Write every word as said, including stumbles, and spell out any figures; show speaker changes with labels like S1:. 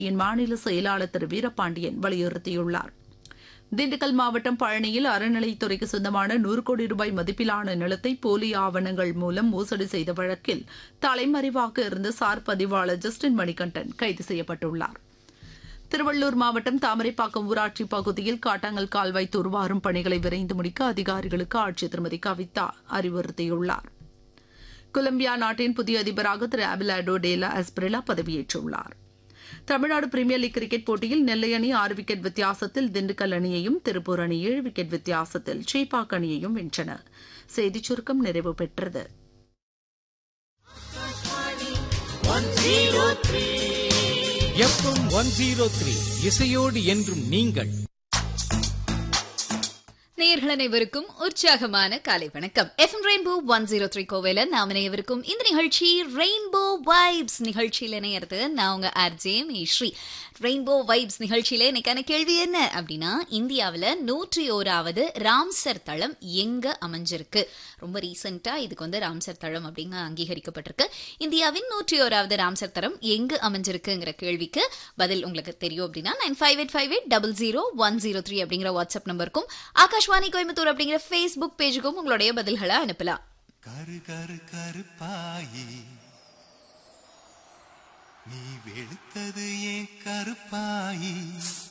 S1: மாநில செயலாளர் திரு வீரபாண்டியன் வலியுறுத்தியுள்ளார். திண்டுக்கல் மாவட்டம் பழனியில் அறநிலைத்துறைக்கு சொந்தமான நூறு கோடி ரூபாய் மதிப்பிலான நிலத்தை போலி ஆவணங்கள் மூலம் மோசடி செய்த வழக்கில் தலைமறைவாக இருந்த சார் பதிவாளர் ஜஸ்டின் மணிகண்டன் கைது செய்யப்பட்டுள்ளார். திருவள்ளூர் மாவட்டம் தாமரைப்பாக்கம் ஊராட்சி பகுதியில் காட்டாங்கல் கால்வாய் தூர்வாரும் பணிகளை விரைந்து முடிக்க அதிகாரிகளுக்கு ஆட்சியர் திருமதி கவிதா அறிவுறுத்தியுள்ளார். கொலம்பியா நாட்டின் புதிய அதிபராக திரு அபிலாடோ டேலா எஸ்பிரிலா பதவியேற்றுள்ளார். தமிழ்நாடு பிரீமியர் லீக் கிரிக்கெட் போட்டியில் நெல்லை அணி ஆறு விக்கெட் வித்தியாசத்தில் திண்டுக்கல் அணியையும், திருப்பூர் அணி ஏழு விக்கெட் வித்தியாசத்தில் சேப்பாக் அணியையும் வென்றன. செய்திச் சுருக்கம் நிறைவு பெற்றது.
S2: எஃப்எம் ஒன் ஜீரோ த்ரீ இசையோடு என்றும் நீங்கள்.
S3: நேயர்கள் அனைவருக்கும் உற்சாகமான காலை வணக்கம். FM rainbow one zero three கோவையில நாம் இணையவருக்கும் இந்த நிகழ்ச்சி ரெயின்போ வைப்ஸ் நிகழ்ச்சியில் இணையறது நான் உங்க ஆர்ஜே மேஸ்ரீ. ரெயின்போ வைப்ஸ் நிகழ்ச்சியில இன்னைக்கான கேள்வி என்ன அப்படின்னா, இந்தியாவில் நூற்றி ஓராவது ராம்சர் தளம் எங்க அமைஞ்சிருக்கு? ரொம்ப ரீசெண்டா இதுக்கு வந்து ராம்சர் தளம் அப்படிங்க அங்கீகரிக்கப்பட்டிருக்கு. இந்தியாவின் நூற்றி ஓராவது ராம்சர் தளம் எங்கு அமைஞ்சிருக்குங்கிற கேள்விக்கு பதில் உங்களுக்கு தெரியும் அப்படின்னா nine five eight five eight double zero one zero three அப்படிங்கிற வாட்ஸ்அப் நம்பருக்கும் ஆகாஷ்வாணி கோயம்புத்தூர் அப்படிங்கிற ஃபேஸ்புக் பேஜுக்கும் உங்களுடைய பதில்களை அனுப்பலாம்.
S4: கரு கரு கருப்பாயி நீ வெளுத்தது ஏன் கருப்பாயி